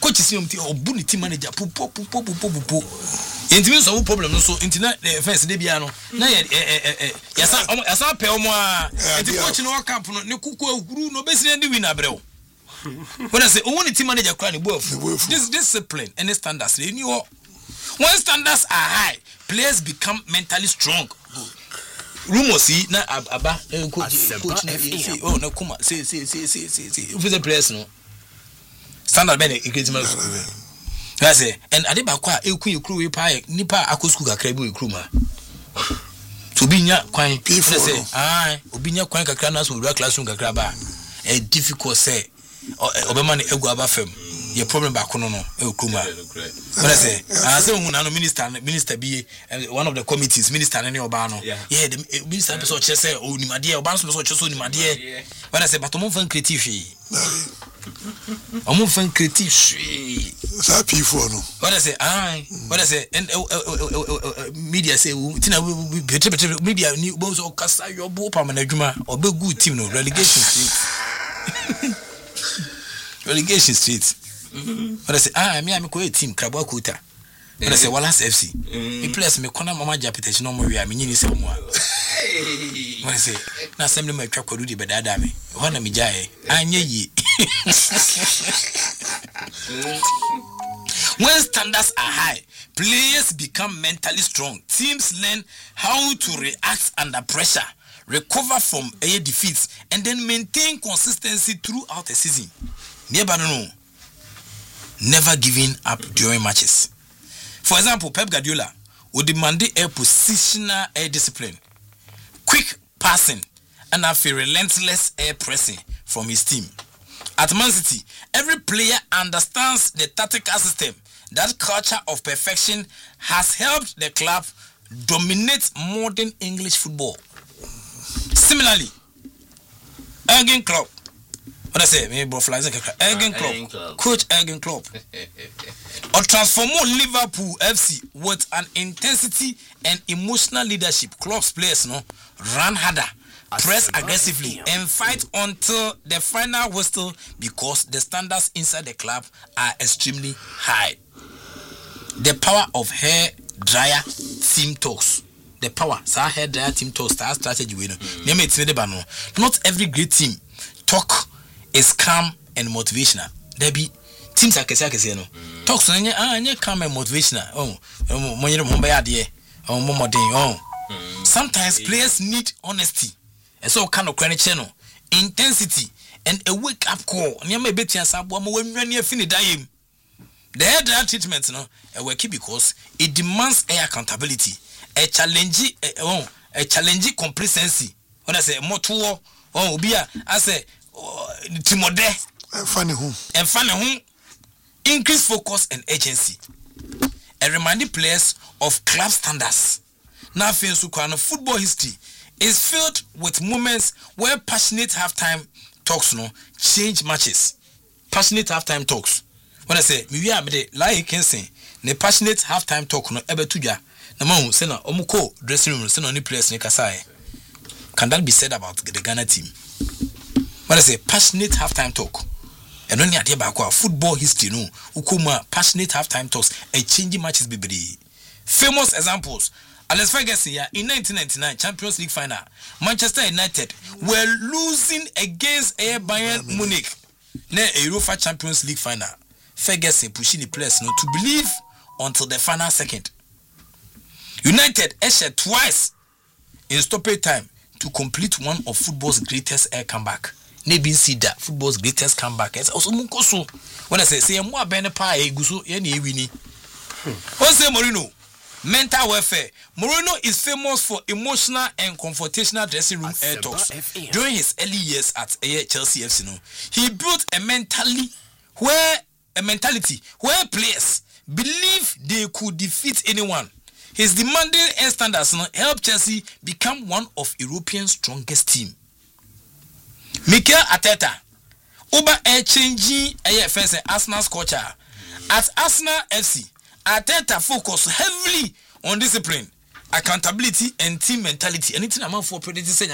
coach is obu ni team manager pupo intimi so problem no so intina first dey bia no na yasa pe omo a enti coach no camp no ne kuku aguru no besine ndi win abreo when I say one team manager cry ni boy this discipline and standards they knew when standards are high players become mentally strong. Rumors see na aba coach oh na kuma see if the players no standard be incredible. I say and adeba kwa eku yekru we pa nipa akosku kakra bi yekru ma to bi nya kwan say obi nya kwan kakra na so wura classroom kakra ba a difficult say obema na egu aba fam your problem back no ekru ma when I say na no minister be one of the committees minister na oba no the minister person say onimade oba so person onimade when I say but omo fan creative omo fan creative sa P4 no when I say and media say tina media ni bo so kasa yo bo pa manadwuma obegu team no relegation street when I say me am ko team Krabwa Kota when I say Wallace FC me players me kona mama japetition no mo wi am nyini se mo when I say na assembly me twa kwadu di bedada me ho na me jae anye yi. When standards are high, players become mentally strong. Teams learn how to react under pressure, recover from defeats, and then maintain consistency throughout the season. Never giving up during matches. For example, Pep Guardiola would demand a positional discipline, quick passing, and a relentless pressing from his team. At Man City, every player understands the tactical system. That culture of perfection has helped the club dominate modern English football. Similarly, Jurgen Klopp, what I say, Jurgen Klopp, Coach Jurgen Klopp, or transform Liverpool FC with an intensity and emotional leadership. Klopp's players run harder, press aggressively, and fight until the final whistle because the standards inside the club are extremely high. The power of hair dryer team talks. The power, hair dryer team talks, strategy. Not every great team talk is calm and motivational. There be teams are kese talks calm and motivational. Sometimes players need honesty. And so kind of credit channel, intensity, and a wake up call. The head treatment working because it demands accountability, a challenging complacency. When I say motor I say timode and funny increase focus and agency. And reminding players of club standards. Now football history is filled with moments where passionate halftime talks change matches. Passionate halftime talks. When I say we are like can say the passionate halftime talk ebe tuja na mahu say na omuko dressing room say no any players ne kasai. Can that be said about the Ghana team? When I say passionate halftime talk, and when you are about football history ukuma passionate halftime talks and changing matches bibiri. Famous examples. Alex Ferguson in 1999 Champions League final, Manchester United were losing against Bayern Munich in a UEFA Champions League final. Ferguson pushing the players to believe until the final second. United eshed twice in stoppage time to complete one of football's greatest comeback. Nebi see that football's greatest comeback. It's also munkoso. When I say more bene pa guso yeni wini. Jose Mourinho, mental welfare. Mourinho is famous for emotional and confrontational dressing room talks. During his early years at Chelsea FC, he built a mentality where players believe they could defeat anyone. His demanding standards helped Chelsea become one of Europe's strongest team. Mikel Arteta, changing Arsenal's culture. At Arsenal FC, Arteta focused heavily on discipline, accountability, and team mentality. Anything I'm for predicting saying,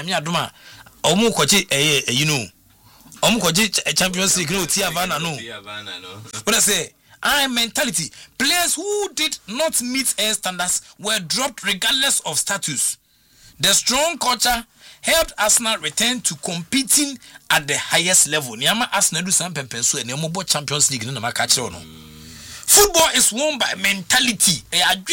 Champions League no Tiavana no. When I say mentality. Players who did not meet air standards were dropped regardless of status. The strong culture helped Arsenal return to competing at the highest level. Niama Arsenal do some pempenso and Nemobo Champions League in the Makacho. Football is won by mentality.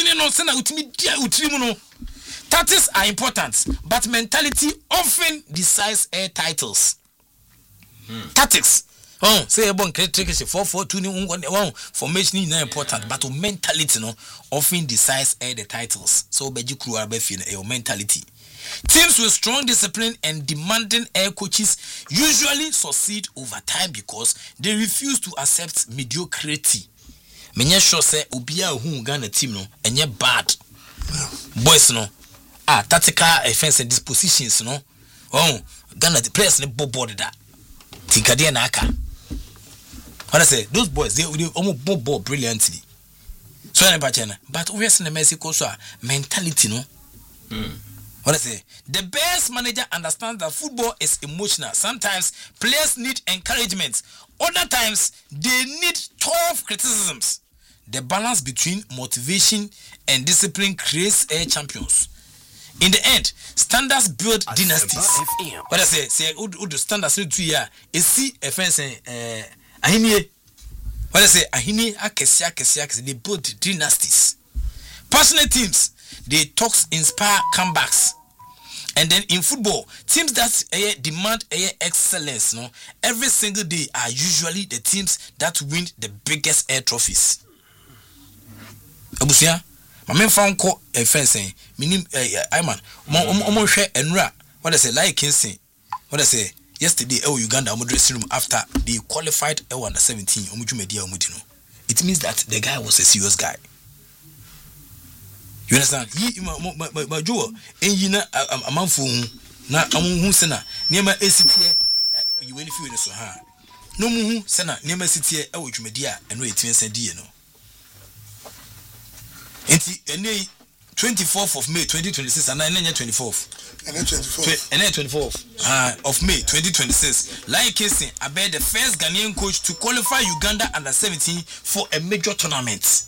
Tactics are important, but mentality often decides air titles. Tactics. Say about 4-4-2 formation is not important, but mentality often decides the titles. So beji crew are mentality. Teams with strong discipline and demanding air coaches usually succeed over time because they refuse to accept mediocrity. Menya sure say Ubia who Ghana team enye bad. Boys tactical offense and dispositions Ghana the players board that. Tinkade na aka. What I say, those boys they almost ball brilliantly. So but we are in Mexico so mentality What I say, the best manager understands that football is emotional. Sometimes players need encouragement. Other times they need tough criticisms. The balance between motivation and discipline creates air champions. In the end, standards build dynasties. What I say the standards 2 years. See offense ahini. What I say ahini akesia they build dynasties. Passionate teams, they talks inspire comebacks. And then in football, teams that demand excellence every single day are usually the teams that win the biggest air trophies. Abusia, my main fan call a fencing, meaning Iman, share enra. What I say, like Kinsey. What I say, yesterday, Uganda dressing room after they qualified under 17, it means that the guy was a serious guy. You understand? My Joe, and a man for na amu sena niema esitie you will feel so ha no mu sena niema esitie e wo dwumadi a eno etien sendie no enti ene 24th of May 2026 and ene 24th ene 24th of May 2026 like Kingston abe the first Ghanaian coach to qualify Uganda under 17 for a major tournament.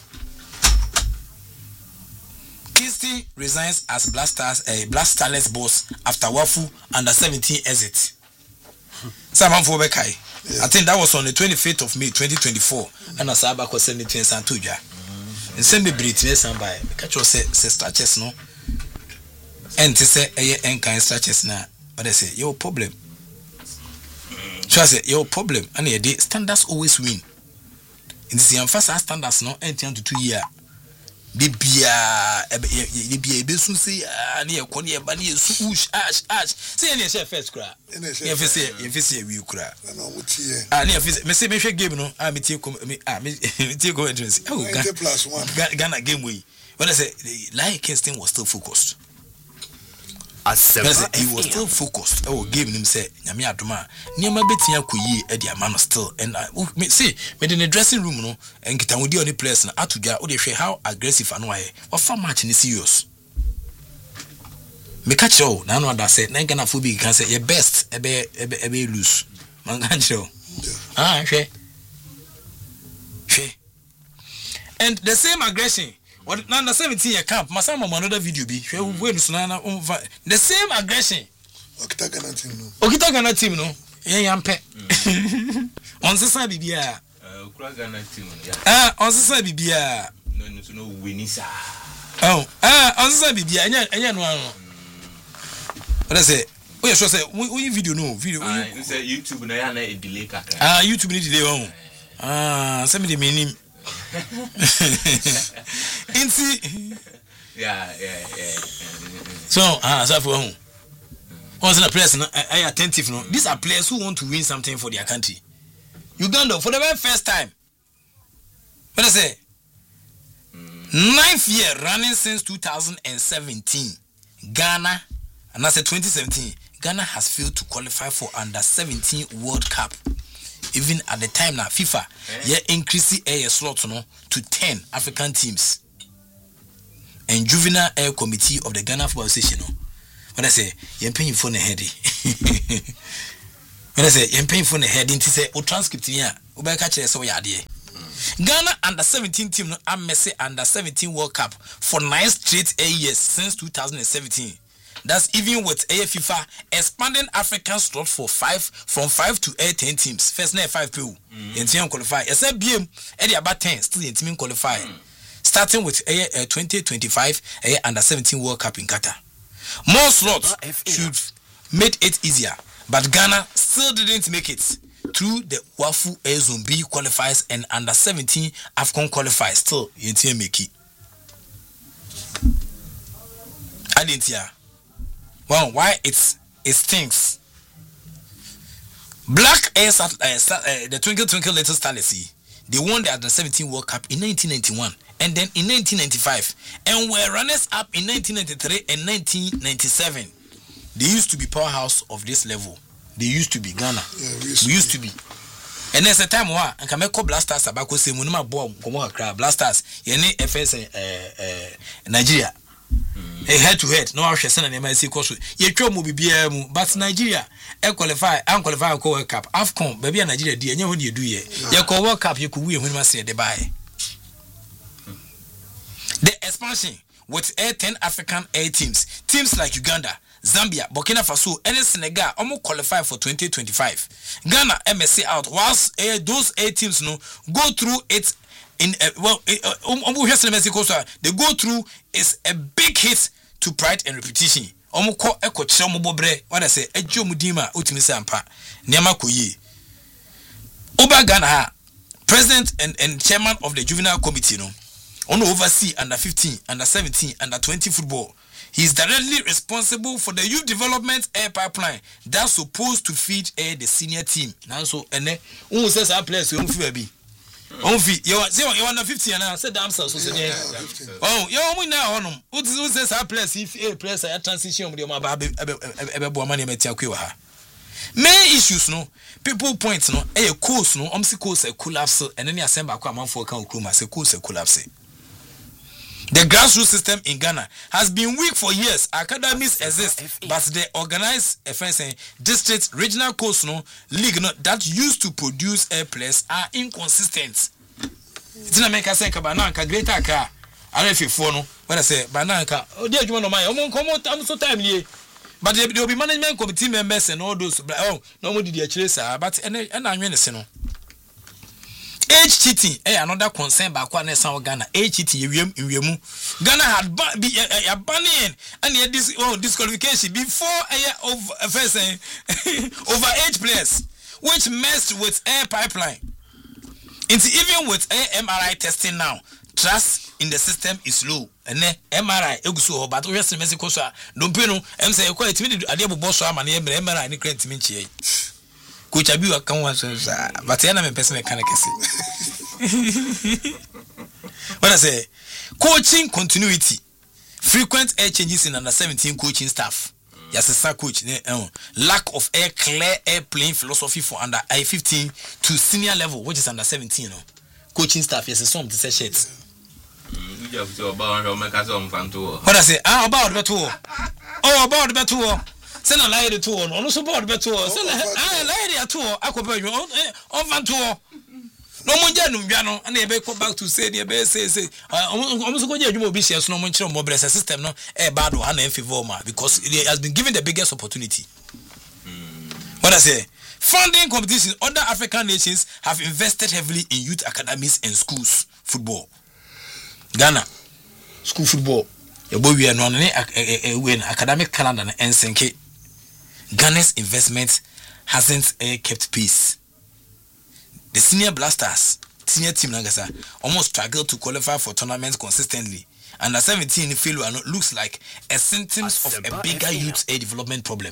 Kingston resigns as Black Starlets boss after Wafu under 17 exit. Saman Fobekai. I think that was on the 25th of May 2024. And Asaba was sending to Santuja. And send me British by catch your say stretches no. And to say a kind stretches now. But I say your problem. So I say your problem. And the standards always win. In the emphasis standards no enter to 2 years. The bia besu say na ye kone ye ba na ye su ash say na ye first kra ye fese we kra na o tie na ye fese me say me hwe game no me tie ko me tie ko entrance +1 Ghana game we when I say like Kingston was still focused. He was still focused. Game him say nyame adoma niam betia koyi e dia man still and me see me in the dressing room no and kita wodi on the place na atudwa wo de hwe how aggressive anu aye o fa match ni serious me catch you na no that say na Ghana football can say your best ebe lose man can show hwe and the same aggression. What now 17 year camp, Masama another video be. The same aggression. Okita Ghana team no. Yampe. On sesa bibia. Okura Ghana team. On sesa bibia. No winisa. On sesa bibia. Enya no ano. What I say? We sure say we video no video. You say YouTube na ya na delay kakra. YouTube ni delay on. Some the meaning. Yeah. So, so for who? Once in a place, I attentive. No, these are players who want to win something for their country. Uganda for the very first time. What I say? 9th year running since 2017. Ghana, and I said 2017. Ghana has failed to qualify for under 17 World Cup. Even at the time now, FIFA, increasing air slots to 10 African teams. And juvenile air committee of the Ghana Football Association. When I say, you're paying for the head. When I say, you're paying for the head, into say, transcript here, catch so yeah, dear. Ghana under 17 team no amese under 17 World Cup for 9 straight years since 2017. That's even with FIFA expanding African slot for from 5 to 10 teams. First night 5 people in team qualify. Except BM about 10 still in team qualify. Starting with 2025 under 17 World Cup in Qatar. More slots should make it easier, but Ghana still didn't make it through the Wafu Zombi qualifiers and under 17 AFCON qualifiers. Still in team make it. I didn't hear. Well, why it stinks. Black Air the Twinkle Little Stars, they won the under 17 World Cup in 1991 and then in 1995 and were runners up in 1993 and 1997. They used to be powerhouse of this level. They used to be Ghana. Yeah, we used to be. And there's a time where and can make Blasters abako say munuma bo komo akra Blasters yene FS Nigeria. Head to head no ahwe se na ne ma si koso ye twa mu bibia mu but Nigeria qualify ko World Cup AFCON baby Nigeria di enye ho ne edu ye ko World Cup ye ko wi ehunima se de bae. The expansion with 10 African teams like Uganda, Zambia, Burkina Faso, and Senegal almost qualify for 2025. Ghana MSC out whilst those 8 teams no go through it in they go through is a big hit to pride and reputation. Omoko ekochira mobobre what I say ejo mudima utimi se ampa niama koyi. Oba Ghana president and chairman of the juvenile committee no on oversee under 15, under 17, under 20 football. He is directly responsible for the youth development air pipeline that's supposed to feed the senior team. Now so ene who says our players you feel be. On fi you under 50 and I said damn so say. Oh, you we now on who says our players if players are transition with your ba ebe money metia kwewa. Main issues no people point no course no omsi course collapse and then assemble akwa manfo kan okroma say course collapse. The grassroots system in Ghana has been weak for years. Academies exist, but the organized district regional course no league no, that used to produce players are inconsistent. It's not make us say banana greater car. I don't feel for no. When I say banana, oh dear, you want to my own come out so timely. But there will be management committee members and all those. Oh, no more did you chase, but and I'm going to say no. Age cheating, another concern by Ghana. Age cheating, Ghana had banning and disqualification before over age players, which messed with air pipeline. It's even with MRI testing now. Trust in the system is low. And MRI, Egusu, but we are still Mexico. Don't pay no. I'm saying, quite a deal of boss, I'm an MRI, and create Minchi. Coach Abu can once, but I am a person can see. What I say, coaching continuity, frequent air changes in under 17 coaching staff. Yes, a coach, lack of clear air playing philosophy for under I-15 to senior level, which is under 17. Coaching staff, yes, some to say shit. What I say, about the tour. Oh, about the tour. Send a lady tour, on also about the tour. Send a lady a tour, I could you on van tour. No more Jano, and they go back to say, the best say, almost go to your business, no mention more blessed system, no, a bad one and Fivoma, because it has been given the biggest opportunity. What I say, funding competition, other African nations have invested heavily in youth academies and schools football. Ghana, school football, your boy, we are non win academic calendar and Senke. Ghana's investment hasn't kept pace. The senior blasters, senior team Nagasa, almost struggled to qualify for tournaments consistently. Under 17 failure looks like a symptoms of a bigger youth development problem.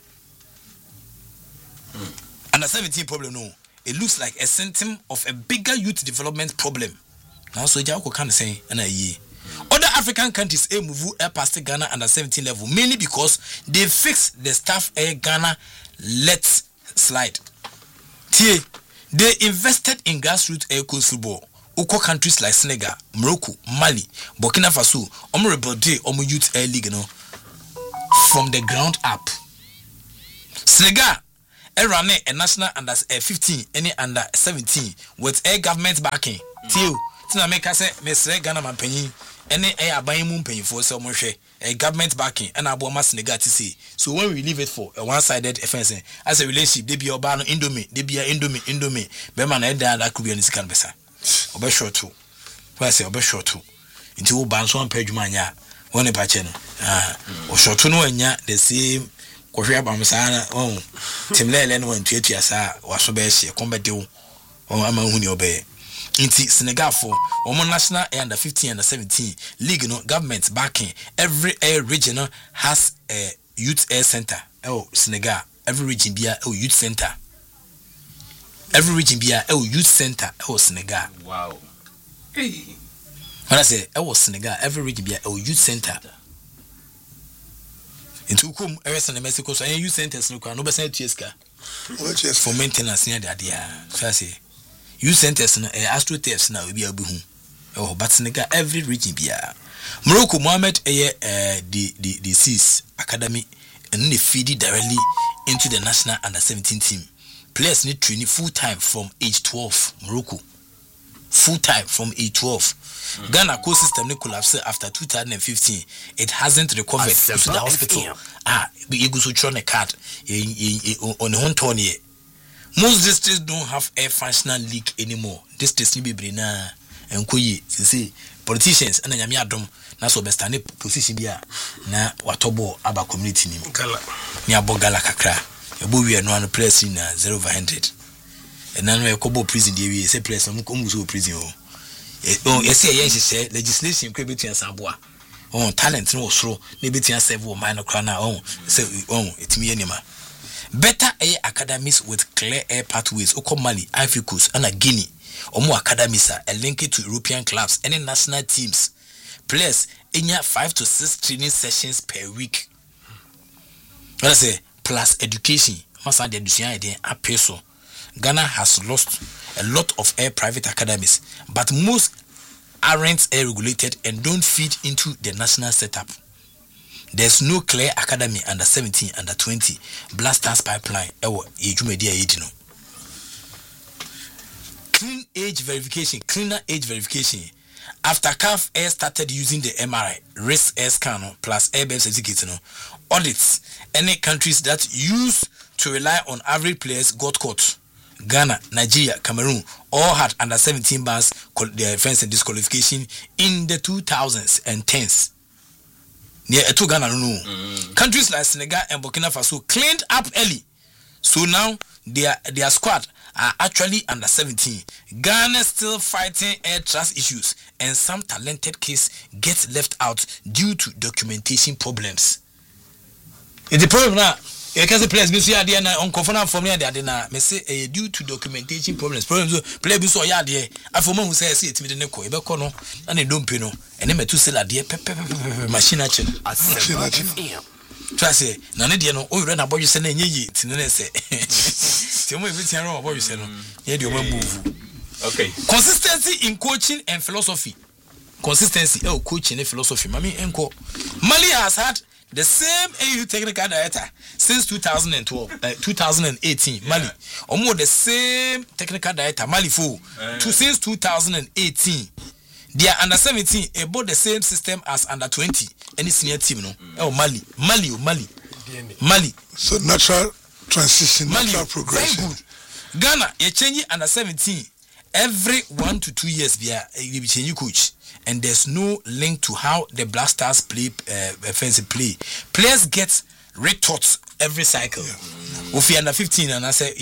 Under 17 problem, no. It looks like a symptom of a bigger youth development problem. Now, so Jao can say, and a year. Other African countries move past Ghana under 17 level, mainly because they fixed the staff Ghana let slide. They invested in grassroots coast football. Oko countries like Senegal, Morocco, Mali, Burkina Faso, rebuild youth air league from the ground up. Senegal ran a national under 15, any under 17 with air government backing. Tio, tina make us say Mr. Ghana Mampenny, any air buying moon paying for some share, a government backing, and I bought mass negati. So when we leave it for a one-sided offense, as a relationship, they be a ban indomie, they be a indomie, Beman and that could be on this canvas. Obe short too. Why say obe short too? Into bands one page mania, one a patch, or short to no enya, the same. Korea Bamasana, Timle and went to Etiasa, was so best, combat do, or Amahuni obey. Inti Senegal for Omo National under 15 and 17 league no government backing. Every air regional has a youth air center. Oh, Senegal. Every region be a youth center. Every region be a youth center. Oh, Senegal. Wow. Hey. When I say Senegal, every region be a youth center. Into kum every Mexico so youth centers no can no be sent for maintenance near the idea. So I say youth centers no astroturfs na we be abu hu but Senegal every region bia Morocco Mohamed the CIS academy and they feed it directly into the national under 17 team. Players need training full time from age 12. Morocco full time from age 12. Ghana co system ne collapse after 2015. It hasn't recovered to the hospital. We go so try a card on Hontonie. Most districts don't have a functional league anymore. Districts ni be na enkoyi say politicians and nyame adom na so best ane position bia na watobo aba community ni gala ni abogala kakra ebo wi no an press na 0/100 and na no ekobo prison dey wi say press no ko so prison o yes say legislation ko betu asaboa talent no osoro na betu asave man kra na say etimi anima. Better air academies with clear air pathways. Oko Mali, Ivory Coast, and Guinea. Omo academies are linked to European clubs and national teams. Players in 5 to 6 training sessions per week. What I say? Plus education. Masa de education idea a peso. Ghana has lost a lot of air private academies, but most aren't air regulated and don't feed into the national setup. There's no clear academy under 17, under 20, Blasters pipeline. Clean age verification, cleaner age verification. After CAF Air started using the MRI, risk air scan plus airbag certificate, audits, any countries that used to rely on average players got caught. Ghana, Nigeria, Cameroon all had under 17 bans their offense and disqualification in the 2000s and 10s. Near Eto Ghana no. Countries like Senegal and Burkina Faso cleaned up early. So now their squad are actually under 17. Ghana still fighting air trust issues and some talented kids get left out due to documentation problems. It's the problem now. You can say players be so ya dey na unconfirmed from here dey na me say due to documentation problems play be so ya dey afoma hu say etimi de ne ko e be ko no na ne dompe no ene metu say la dey machine ache try say na ne dey no o yure na boju say na enyeyi tinu na say ti mo e be tian ro boju say no ye dey o ma move. Okay, consistency in coaching and philosophy. Consistency coaching and philosophy mami enko. Mali has had the same AU technical director since 2018. Mali. Almost the same technical director. Mali since 2018. They are under 17 about the same system as under 20. Any senior team, no? Mali. So natural transition, Mali, natural progression. very good. Ghana, you change under 17 every 1 to 2 years. You be changing coach. And there's no link to how the Blasters play offensive play. Players get retaught every cycle. If you under 15 and I say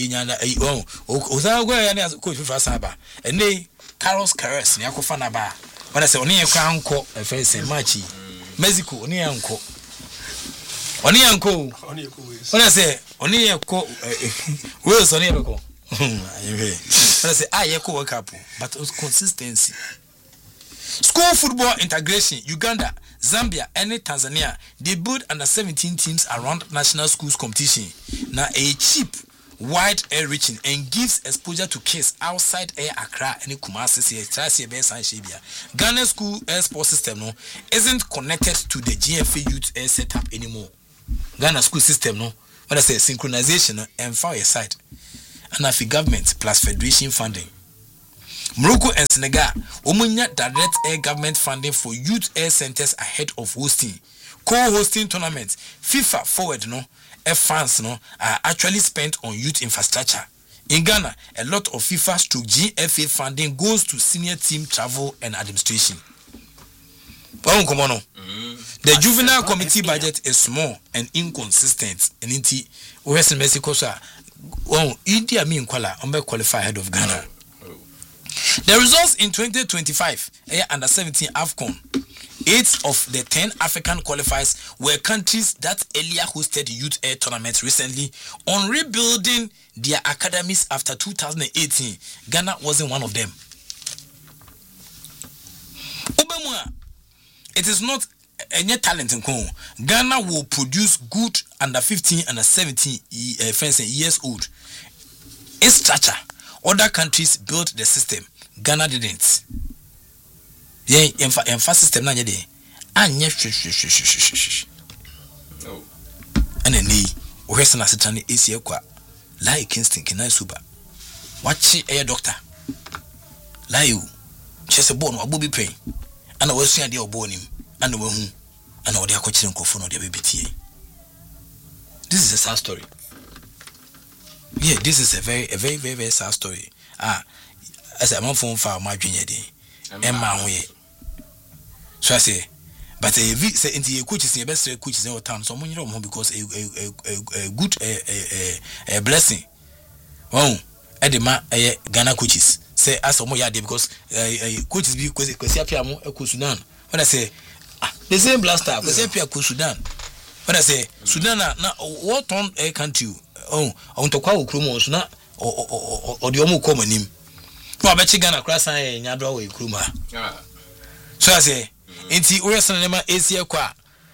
coach for Saba and they Carlos Carres Nyako Fanaba. When I say only a uncle offensive matchy Mexico only uncle. Only uncle. When I say only a co Wills only a co. When I say I echo work up, but it was consistency. School football integration, Uganda, Zambia, and Tanzania, they build under 17 teams around national schools competition. Now a cheap, wide air reaching and gives exposure to kids outside air Accra and Kumasi. Ghana school air sports system isn't connected to the GFA youth air setup anymore. Ghana school system when I say synchronization and fire side. And if the government plus federation funding. Morocco and Senegal, Omunya direct air government funding for youth air centers ahead of hosting. Co-hosting tournaments. FIFA forward funds are actually spent on youth infrastructure. In Ghana, a lot of FIFA/GFA funding goes to senior team travel and administration. The juvenile committee budget is small and inconsistent. And in West Mexico, India qualify ahead of Ghana. The results in 2025 under 17 AFCON. 8 of the 10 African qualifiers were countries that earlier hosted youth air tournaments recently on rebuilding their academies after 2018. Ghana wasn't one of them. It is not any talent in Congo. Ghana will produce good under 15 and 17 years old. In structure, other countries built the system. Ghana didn't. System na nyede anye no ana ni ohwese na setane esi akwa lai Kingston kina suba wachi doctor lai u chese bo no abobi pen ana wasu ade obo nim ana wahu ana ode akochire nkofo no de bebetie. This is a sad story. Yeah, this is a very sad story. As a man phone for my junior day Emma we. So I say, but say into your coaches in your best coaches in our town, so many of them because a good blessing. Oh, Edema Ghana coaches say as some more because coaches be because Sudan. When I say the same blaster, because Sudan. When I say Sudan now what on a country? Oh, I want to call Krumos na or the Omo common him. No, I bet you Ghana class I nyadwa we Kruma. So I say Inti Urasanema Asia kwa.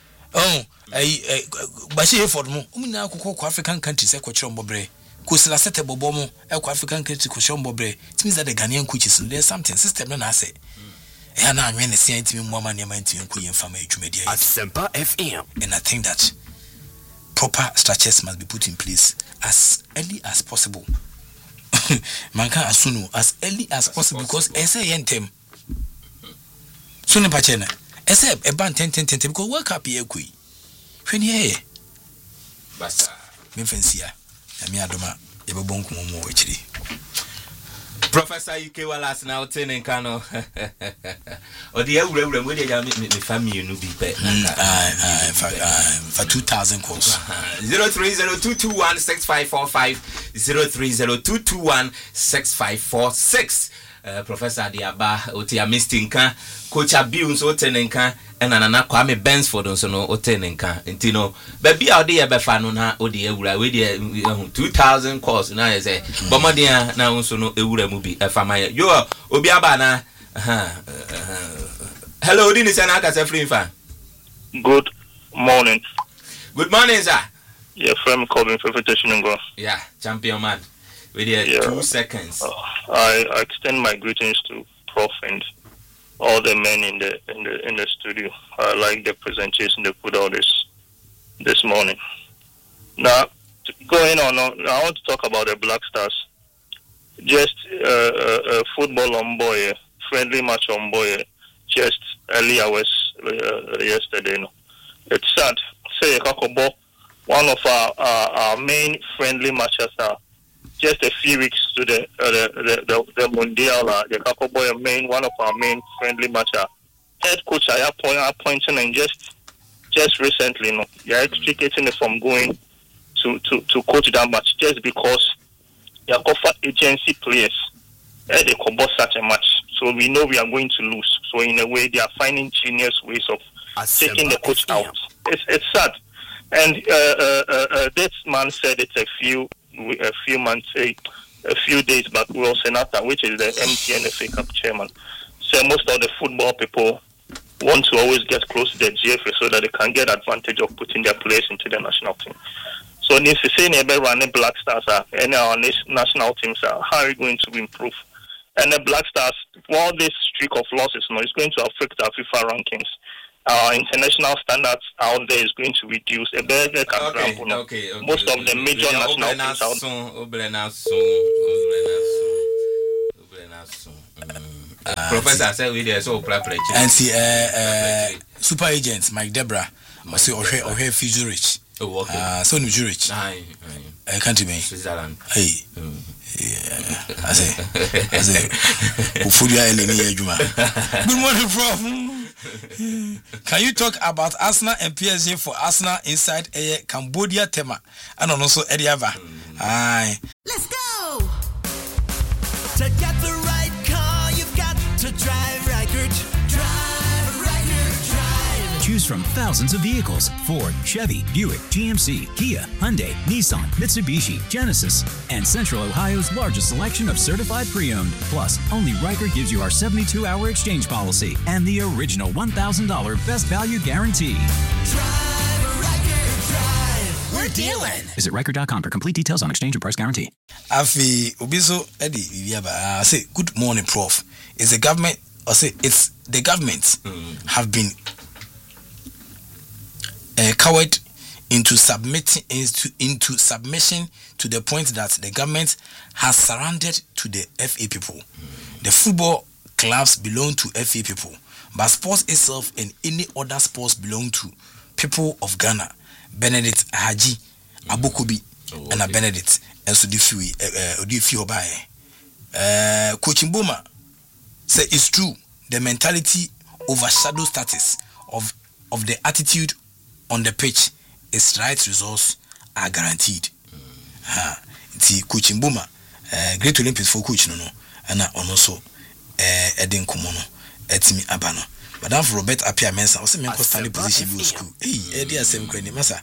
Bashi effort mo. Umina kwa African countries e kwa chombobre. Kusila sete bobomo e kwa African countries kwa chombobre. It means that the Ghanaian coaches there's something system no na say. E na anwe ne sia intimi mo ma ne ma intimi ko yemfama edwumedia. At Semper FM. And I think that proper structures must be put in place as early as possible. Man can assume as early as possible because ese yentem. So ne pachena except a band 10 because work up here kui when here basta me fancy me adoma e be bonku mo wachiri Professor UK Wallace now turning kano or the ewure we dey me family no be pe for 2000 calls 0302216545 0302216546 Professor Diaba Otia Mistinka Coach Abiu so tenenka and Nana Kwame Bensford so no otenenka intino baby out there be fa no na odi ewura we dey 2000 calls na ye say bomodia na so no ewura mu bi efama yo obi aba na hello dini say na aka free fan. Good morning. Good morning sir. Yeah, from calling for invitation. Yeah, champion man. With 2 seconds. I extend my greetings to Prof and all the men in the studio. I like the presentation they put out this morning. Now, going on, I want to talk about the Black Stars. Just football on boy, friendly match on boy. Just early hours yesterday. No, it's sad. Say Kakobo, one of our main friendly matches are. Just a few weeks to the Mundial, the Kakoboy main one of our main friendly matches. Head coach I appointing and just recently, they are extricating it from going to coach that match just because they are offered agency players. They could boss such a match, so we know we are going to lose. So in a way, they are finding genius ways of taking the coach out. It's sad, and this man said it a few days back. Will Senata, which is the MTN FA Cup chairman, said most of the football people want to always get close to the GFA so that they can get advantage of putting their players into the national team. So if you say never running Black Stars and our national teams how are we going to improve? And the Black Stars, while this streak of losses is going to affect our FIFA rankings. Our international standards out there is going to reduce. Okay. Most of the major national teams out there. Professor said we there so proper. And see super agent Mike Debra or say or Fiji Rich. Oh, okay. So New Zurich. I can't be Switzerland. Hey. I say Ufudia Eleni Juma. Good morning, Prof. Can you talk about Arsenal and PSG for Arsenal inside a Cambodia tema and also Ediava? Aye. Let's go. To get the right car, you've got to drive Reichert. Drive Reichert. Drive. Choose from thousands of vehicles: Ford, Chevy, Buick, GMC, Kia, Hyundai, Nissan, Mitsubishi, Genesis, and Central Ohio's largest selection of certified pre-owned. Plus, only Reichert gives you our 72-hour exchange policy and the original $1,000 best value guarantee. Drive Reichert. Drive. We're dealing. Visit Reichert.com for complete details on exchange and price guarantee. Afi Obiso Eddie Viviaba say good morning, Prof. Is the government or say it's the government have been cowed into submission to the point that the government has surrendered to the FA people. The football clubs belong to FA people, but sports itself and any other sports belong to people of Ghana. Benedict Haji Abokobi and Benedict and so the few obaye. Coach Mboma say it's true. The mentality overshadows status of the attitude on the pitch. Its right results are guaranteed. The Coach Mboma, Great Olympics for coach no, and also Eden Komono, Etimi Abano. Madam Robert Apia Mensa, also me standing position view school. Hey, Eddie Asem Kweni Masa.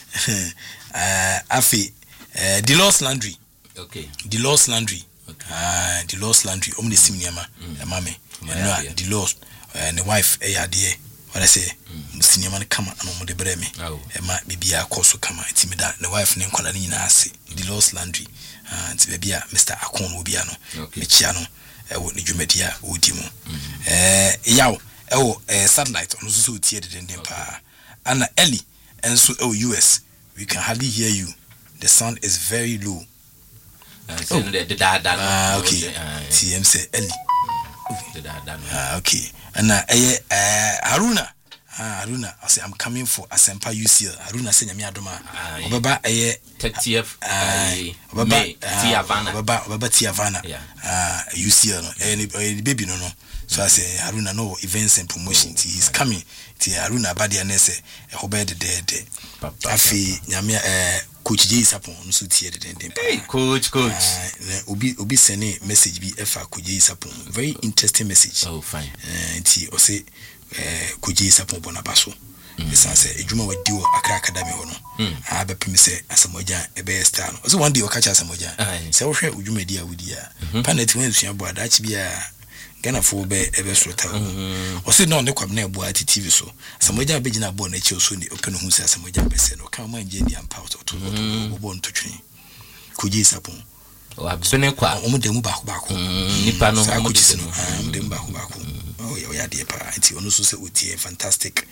Afi, the Lost Landry. Okay. The Lost Landry. The Lost Landry. Omni Simiama, Mame. The Lost, and the wife, dear. What I say, Siniaman come and on the breme. It might be a course come. It's me that the wife named Colanina Asi, the Lost Landry. And maybe Mr. Akon Ubiano, Michiano, would you media Udimo? Yow. Satellite on so theater in the power. Anna Ellie and so US. We can hardly hear you. The sound is very low. Okay. TM say Ellie. Okay. And Haruna. Haruna, I say I'm coming for Asempa UCL. Haruna say Nyame adoma. Obaba 30th May Tiavana. UCL no. Any baby no. So I say Haruna no events and promotion. He's coming. Haruna Badia Nese Hobed de Afi Nyame Coach J Sapon no so tie de. Hey coach. Obi send message bi efa Coach J Sapon. Very interesting message. Oh fine. Nti o say Coach J Sapon bonabaso. Esan say ejuma wadi wo Accra Academy ho no. Abepem say Asamoja ebe star no. So one day o catch Asamoja. Say wo hwe ejuma di a wodi a. Panet wen sua bo adachi bia Ghana for be ebe sota. O say no ne kwam na ebo ati TV so. Asamoja be gina bo na chi so ni open hu say Asamoja be say no kan man je di ampa to bo nto twen. Coach J Sapon. O abene kwa omudemu baako. Nipa no omudemu omudemu baako. Oh yeah, dear pa. Nti ono so say otie fantastic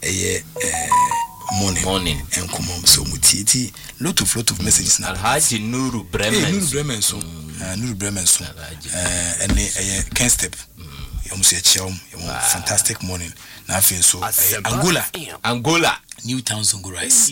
morning and come on so muti lot of messages na Alhaji Nuru Bremen so Nuru Bremen so and Ken Step you say fantastic morning na feel so Angola New Town Zongo Rice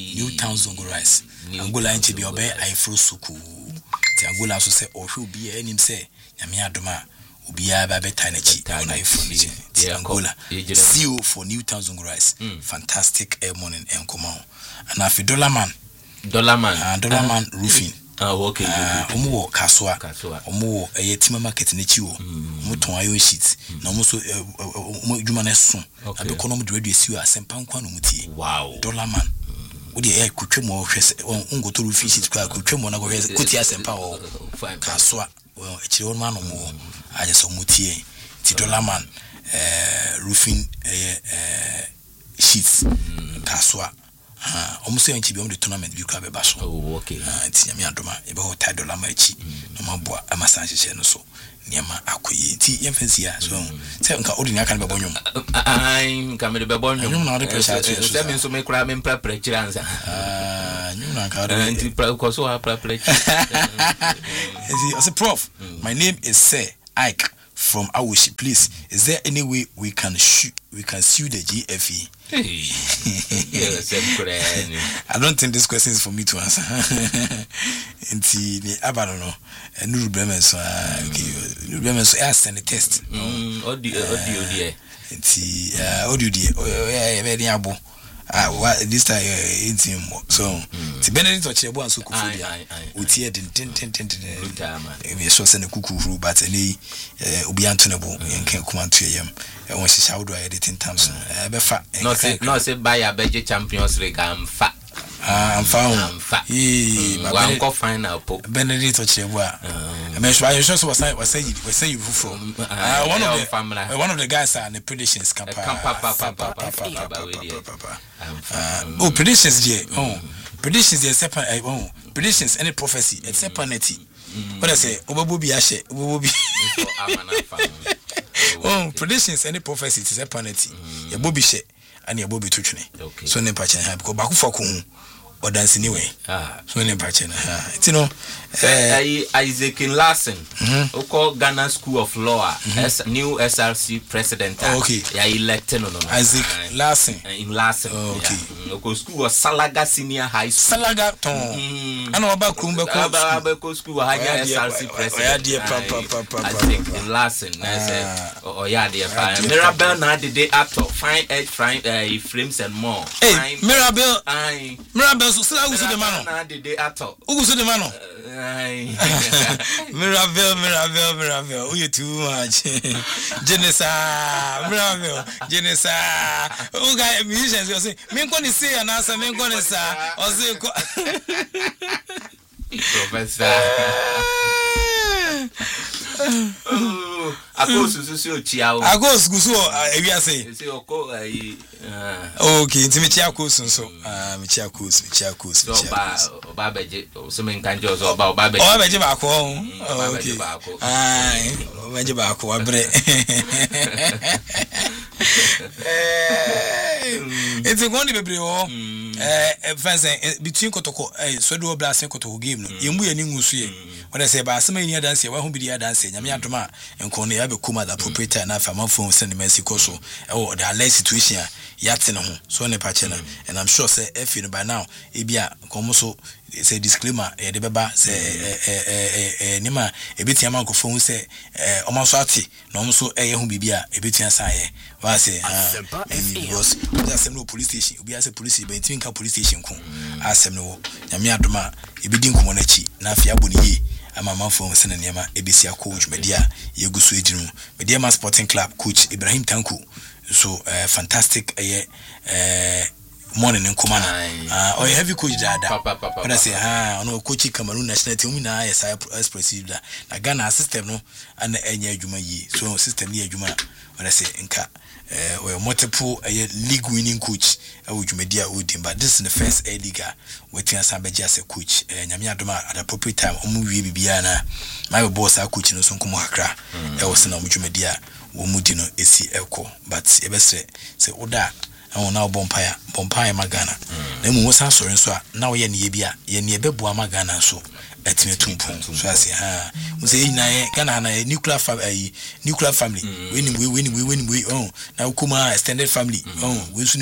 Angola nti bi obe Afro Suku ti Angola so say ohwe obi anim say nyame adoma Ubia Babe Tanechi on iPhone. Angola. CEO for New Town Zongo Rice. Fantastic morning and come on. And after Dollar Man Roofing. Oh, okay. Omo Kaswa. Omo Yetima Market Nechiwo. Moton iron sheets. Na omo so Jumane Sun. And the economy radio see you as Sempanquan Muti. Wow. Dollar Man. Odi e kutwe mo hwese ngo to roofing sheets kwa kutwe mo na go hwese kuti asempa o. Kaswa. Well, it's your man or more. I just saw Mutie, Dollar Man, roofing sheets, Kaswa. Almost saying to be on the tournament, you grab a basso. Oh, okay. It's Yamiadoma, about $10 machi, no more a massage channel so. Yama Akui, Fancy, so. Tell ordinary can be bonum. I'm coming to Babon, not a pressure. That means to make crime in preparation. I say, Prof, my name is Sir Ike from Awishi. Please, is there any way we can sue the GFE? I don't think this question is for me to answer. Inti ni abanono Nuru Bremen so Nuru Bremen so send the test. Audio there. Inti audio there. Very abo. This time so ti Benedict Ochebo and so kufu dia oti e den we so send kuku but any obi antonable yenken kumantu yem won hihya wodo editing times be fa no say buy a budget Champions League am fa one go final po Benedict Ochebo me so I so was say you from one of the guys are the predictions predictions there predictions there separate predictions any prophecy it's separate what I say obobi ashe obobi predictions any prophecy it's separate your bobi she and your bobi twetwe so ne pache ha because baku for ko or dance anyway so ne pache na you know Isaac Larson who call Ghana School of Law as new SRC president yeah elected no Isaac Larson in Larson okay school was Salaga Senior High School Salaga ton ana oba Krumbe school higher SRC president Isaac Larson yeah there Mirabel na the day after fine edge frames and more Mirabel so sila uso de mano na the day after uso de mano Mirabel oh you too much Genesa oh guy musicians you say me go ni say and answer me go ni sa o say professor Akosu so chiao Akosu guso ewia say okay ntimi chia akosu so me chia akosu so ba beje so me nkanjo so ba beje ba ko okay beje ba ko abre it's going to be brio between kotoko so do blast kotoko game no yembu ya ni ngusu ye when I say ba asema ni dance ye wa hu bi dia dance nyame adoma enko no ya be kuma da proprietor na fa phone send message so the alert situation yate no ho so ne pa che na and I'm sure say if you by now e bia komo so say disclaimer e de beba say nima e betia man ko phone say omo so ate no omo so eye hu bibia e betia san ye wa say because asem no police station obi ase police be tinka police station ko asem no nyame adoma e bidi nkomo na chi na afia boni ye ama manfo sene niema ebesia coach media yegusu edinu media ma sporting club coach Ibrahim Tanku so fantastic morning in Kumana or heavy coach dada when I say no coach Cameroon national team na yes I expressive that na Ghana system no and enya adwuma yi so system ni adwuma when I say nka we multiple league winning coach Media Udim, but this is the first league waiting as a coach nyame adoma at the appropriate time omu wie bibiana my boss are coaching so nkomo hakra e wo se na Media wo mudi no esi eko but e be say oda and now bompire magana na mu wosa sori so a na wo ye ne ye bia ye ne be boa magana so etime tumpon so ase we say na Ghana na nuclear family we na kuma extended family we suni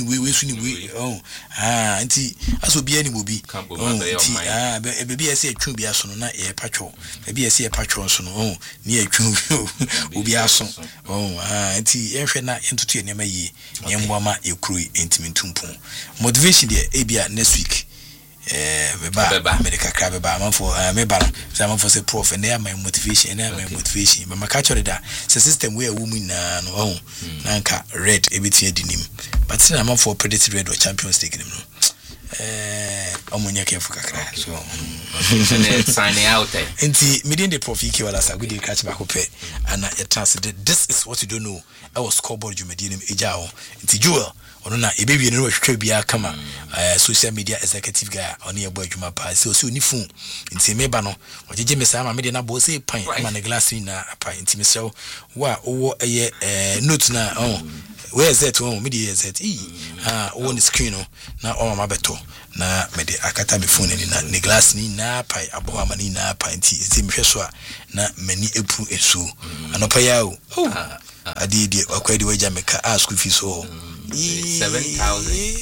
anti aso bia ni bobi anti bebi ese atwu bia so no na e patwo bebi ese e patwo so no ni atwu obi aso anti ehwe na entutu enema yi nyemboama ekrui entime tumpon motivation there e bia next week beba medical crab beba man for me ba no for say prof and my motivation and my motivation but my catch that system where woman na no na nka red ebitia dinim but say man for predicted red or Champions League no omunya kefu kakra so sign out enti median the prof iki wala sa good catch back up and this is what you don't know I was scoreboard you median ejao enti Joel ono na ebewie no hwehwe bia kama social media executive guy ono ye boy adwuma pa so oni phone nti meba no ojeje me sa ma me de na bo say pan ma na glass na pa nti me so wa owo eye note na where is that one media is that on the screen na o ma beto na me de akata me phone ni na glass ni na pai abo amani na pai nti ezi mhwe so a na mani epu esu anopa ya o adi akwadi waja meka school fees o 7,000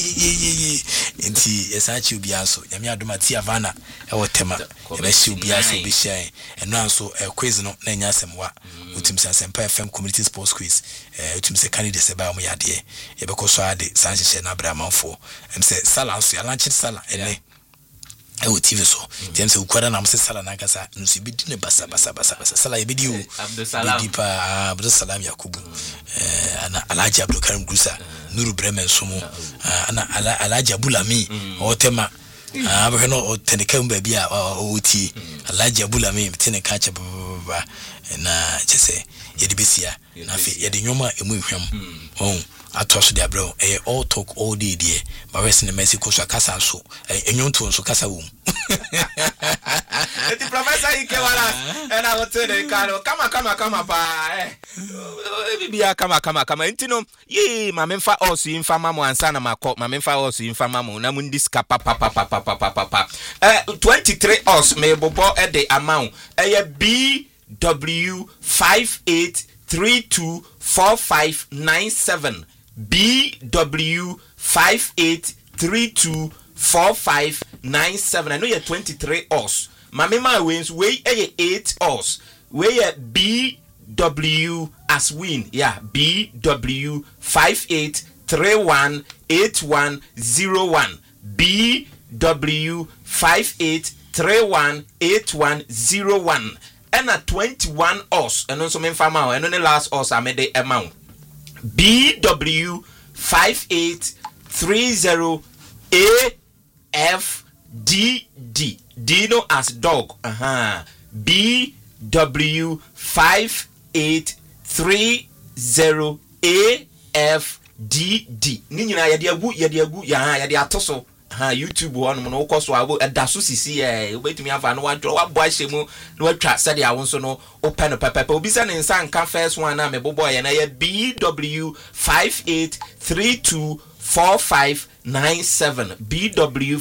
nti esachi obiaso nyame adoma ti avana e wotema e be shi obiaso be shine eno anso quiz no na nya asemwa utimse asempa FM community sports quiz utimse candidate se ba mo yade e be ko so ade sanhye na abramanfo emse sala anso ya lanchi sala ene e TV so temse ukwara na mse sala na kasa nso bi dine basa sala e bidi o Abdul Salam Yakubu ana Alhaji Abdul Karim Grusa Nuru Bremen somo ana Alhaji Abulami otema abwe no teneka mba bia oti Alhaji Abulami tene ka cha baba na chese yedi besia na fe yedi nyoma emu hwam atwaso de abro all talk all day there but we in Mexico so kasa so enyonto so kasa wom the professor Ikewala and I would say the kama pa bibia kama intino ye mamemfa also infama mo ansana makọ mamemfa also infama mo na mundi skapa papa 23 os me bobo e the amount BW 58324597 BW 58324597. I know you're 23 os. Mamema wins way 8 os. Where BW as win. Yeah, BW 58318101. BW 58318101. And a 21 os. And also men farmer and only last os I made the amount. BW 5830AFDD. Dino as dog. BW 5830AFDD. Nina yadiagu ya atoso. YouTube one no koso abo daso sisi obetumi afa no wadro wabo ahyemu no atwa sade awon so no open papa obisa ne nsa nka first one na mebobo ya na ya BW 58324597 BW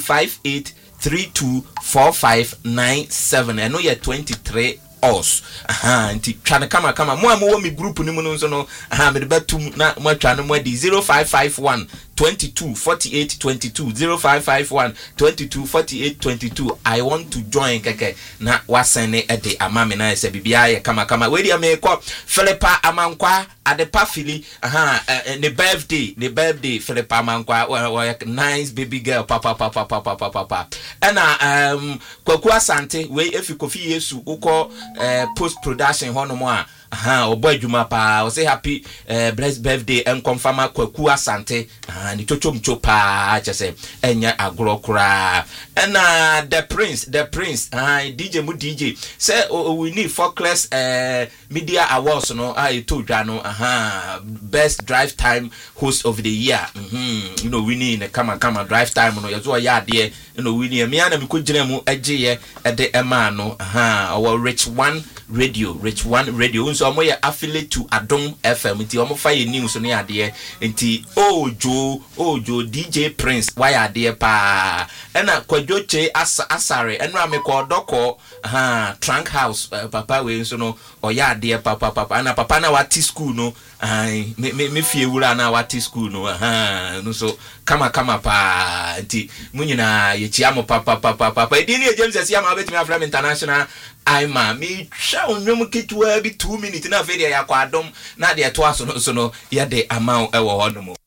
58324597 I know you 23 os nti twana kama mo amowo mi group ni mu no so no me de batum na mo atwa no mo di 0551 224822 0551 224822 I want to join keke na wasene e de amame na ese bibia ye kama we dia me ko Philippa Amankwa adepa fili ne birthday Philippa Amankwa nice baby girl papa na Kwaku Asante we efi Kofi Yesu uko post production hono mo obo adwuma pa o say happy blessed birthday and confirm Kwaku Asante ni chochomcho pa chese enya agro kura na the prince DJ mu DJ say we need Focus media awards no to dwa no best drive time host of the year you know we need kama drive time no yezo ya de you know we need me na me ko gina mu agye de ema no our Rich One radio nso mo ye affiliate to Adom FM nti omo fa ye news no ya de nti Ojo DJ Prince why are there pa ena Kwajoche asare enra me ko doko Trunk House papa we nso no oya de papa na papa na wati school no me fie wura na wati school no no so kama pa nti munyina ye chiamo papa edini e James Asia ma betimi Afram International Aima me twa onwom ketwa bi 2 minutes na fe dia yakwa Adom na de to aso no so no ye de amount e wo hono mo